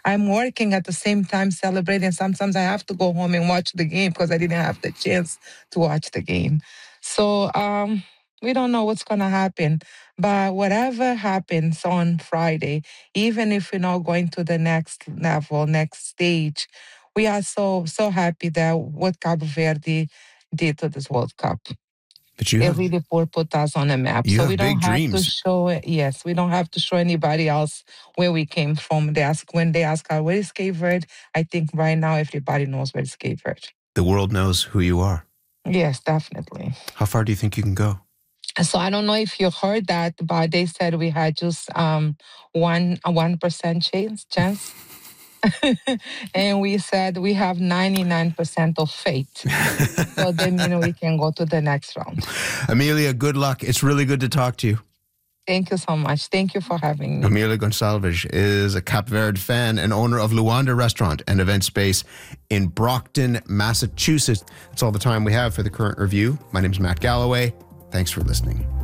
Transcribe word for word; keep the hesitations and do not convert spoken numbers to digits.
I'm working at the same time celebrating. Sometimes I have to go home and watch the game because I didn't have the chance to watch the game. So um, we don't know what's going to happen. But whatever happens on Friday, even if we're not going to the next level, next stage, we are so, so happy that what Cabo Verde did to this World Cup. But you It have, really put, put us on a map. you So have we don't big have to dreams. show it. Yes, we don't have to show anybody else where we came from. They ask when they ask her where is Cape Verde, I think right now everybody knows where is Cape Verde. The world knows who you are. Yes, definitely. How far do you think you can go? So I don't know if you heard that, but they said we had just um one a one percent chance chance. And we said we have ninety-nine percent of faith. So then, you know, we can go to the next round. Amelia, good luck. It's really good to talk to you. Thank you so much. Thank you for having me. Amelia Gonçalves is a Cape Verde fan and owner of Luanda Restaurant and Event Space in Brockton, Massachusetts. That's all the time we have for the Current Review. My name is Matt Galloway. Thanks for listening.